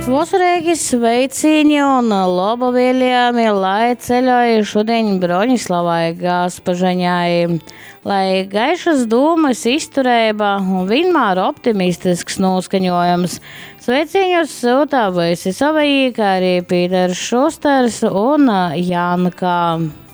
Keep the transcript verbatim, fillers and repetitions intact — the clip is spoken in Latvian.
Svosreigis sveicieni un laba vēlējumi, lai ceļoja šodien Broņislavai Gaspažaņai. Lai gaišas dūmas, izturēba un vienmēr optimistisks noskaņojums. Sveiciņus sūtā Vaisi Savajī, kā arī Pīters Šusters un Janka.